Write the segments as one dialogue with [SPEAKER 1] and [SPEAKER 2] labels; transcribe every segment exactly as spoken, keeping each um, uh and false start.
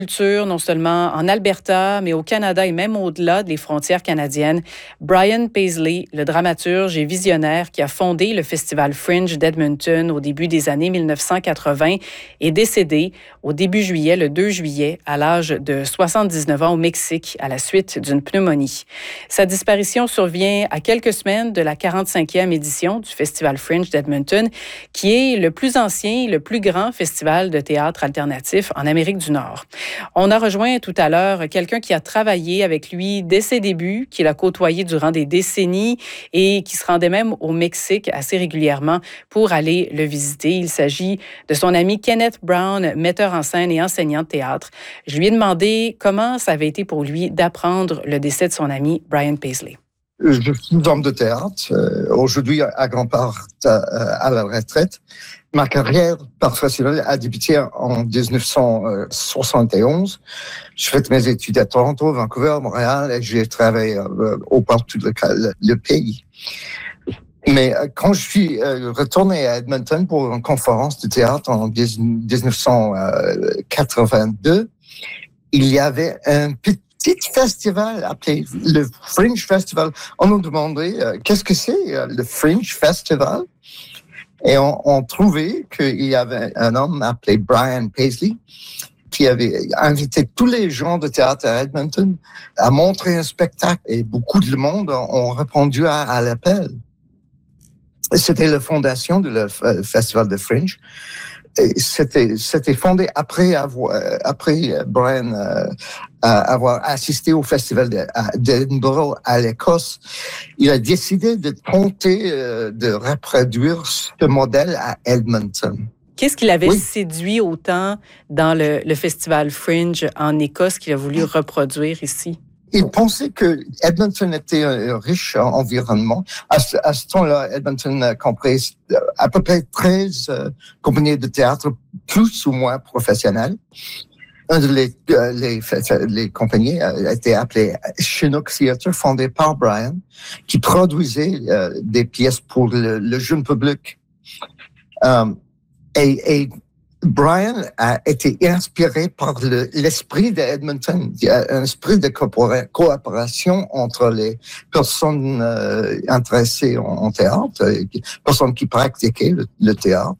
[SPEAKER 1] culture, non seulement en Alberta, mais au Canada et même au-delà des frontières canadiennes. Brian Paisley, le dramaturge et visionnaire qui a fondé le Festival Fringe d'Edmonton au début des années mille neuf cent quatre-vingt, est décédé au début juillet, le deux juillet, à l'âge de soixante-dix-neuf ans au Mexique, à la suite d'une pneumonie. Sa disparition survient à quelques semaines de la quarante-cinquième édition du Festival Fringe d'Edmonton, qui est le plus ancien et le plus grand festival de théâtre alternatif en Amérique du Nord. On a rejoint tout à l'heure quelqu'un qui a travaillé avec lui dès ses débuts, qu'il a côtoyé durant des décennies et qui se rendait même au Mexique assez régulièrement pour aller le visiter. Il s'agit de son ami Kenneth Brown, metteur en scène et enseignant de théâtre. Je lui ai demandé comment ça avait été pour lui d'apprendre le décès de son ami Brian Paisley.
[SPEAKER 2] Je suis homme de théâtre, euh, aujourd'hui à grand part à, à la retraite. Ma carrière professionnelle a débuté en dix-neuf cent soixante et onze. Je fais mes études à Toronto, Vancouver, Montréal et j'ai travaillé euh, au partout le, le, le pays. Mais euh, quand je suis euh, retourné à Edmonton pour une conférence de théâtre en dix-neuf cent quatre-vingt-deux, il y avait un petit petit festival appelé le Fringe Festival. On nous demandait euh, qu'est-ce que c'est euh, le Fringe Festival, et on, on trouvait qu'il y avait un homme appelé Brian Paisley qui avait invité tous les gens de théâtre à Edmonton à montrer un spectacle, et beaucoup de monde ont répondu à, à l'appel. C'était la fondation du Festival de Fringe. Et c'était c'était fondé après avoir après Brian euh, avoir assisté au festival d'Edinburgh à l'Écosse. Il a décidé de tenter euh, de reproduire ce modèle à Edmonton.
[SPEAKER 1] Qu'est-ce qui l'avait
[SPEAKER 2] oui.
[SPEAKER 1] séduit autant dans le, le festival Fringe en Écosse qu'il a voulu reproduire ici?
[SPEAKER 2] Il pensait que Edmonton était un riche environnement. À ce, à ce temps-là, Edmonton comprenait à peu près treize euh, compagnies de théâtre, plus ou moins professionnelles. Un de les, euh, les, les compagnies a été appelée Chinook Theatre, fondée par Brian, qui produisait euh, des pièces pour le, le jeune public. Um, et, et Brian a été inspiré par le, l'esprit d'Edmonton, un esprit de coopération entre les personnes euh, intéressées en, en théâtre, les personnes qui pratiquaient le, le théâtre.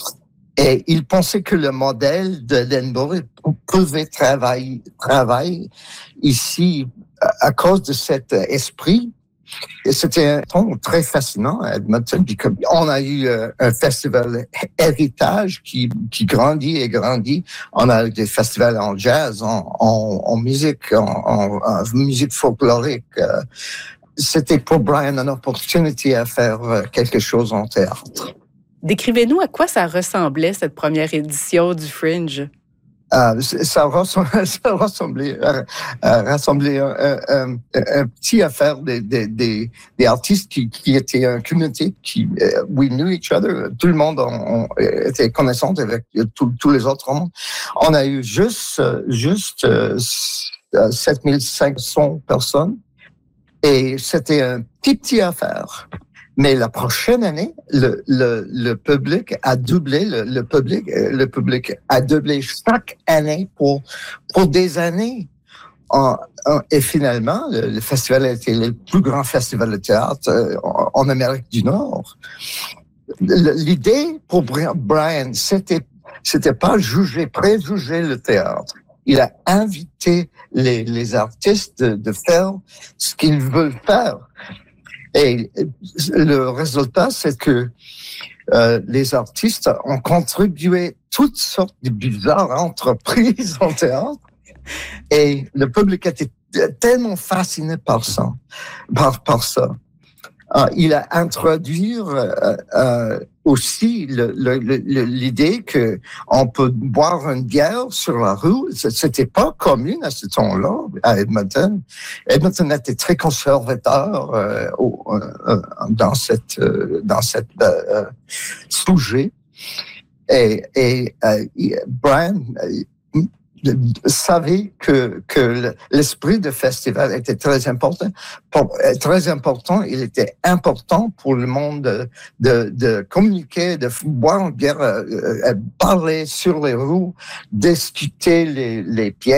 [SPEAKER 2] Et il pensait que le modèle de l'Edinburgh pouvait travailler, travailler ici à, à cause de cet esprit. Et c'était un ton très fascinant à Edmonton. On a eu un festival héritage qui, qui grandit et grandit. On a eu des festivals en jazz, en, en, en musique, en, en, en musique folklorique. C'était pour Brian une opportunité à faire quelque chose en théâtre.
[SPEAKER 1] Décrivez-nous à quoi ça ressemblait, cette première édition du Fringe.
[SPEAKER 2] Euh, ça ressemblait, ça ressemblait, euh, rassemblait un, un, un, un petit affaire des, des, des, des artistes qui, qui étaient une communauté qui, uh, we knew each other. Tout le monde on, on était connaissant avec tous les autres mondes. On a eu juste, juste euh, sept mille cinq cents personnes, et c'était un petit, petit affaire. Mais la prochaine année, le, le, le public a doublé, le, le public, le public a doublé chaque année pour, pour des années. En, en, et finalement, le, le festival a été le plus grand festival de théâtre en, en Amérique du Nord. L'idée pour Brian, c'était, c'était pas juger, préjuger le théâtre. Il a invité les, les artistes de, de faire ce qu'ils veulent faire. Et le résultat, c'est que euh, les artistes ont contribué toutes sortes de bizarres entreprises en théâtre, et le public était tellement fasciné par ça, par, par ça. Euh, il a introduit euh, euh, aussi le, le, le, l'idée que on peut boire une bière sur la rue. C'était pas commun à ce temps-là à Edmonton. Edmonton était très conservateur euh, au, euh, dans cette euh, dans cette euh, sujet. Et, et euh, Brian euh, savait que, que l'esprit de festival était très important. Pour, très important, il était important pour le monde de, de, de communiquer, de boire une bière, euh, parler sur les rues, discuter les, les pièces.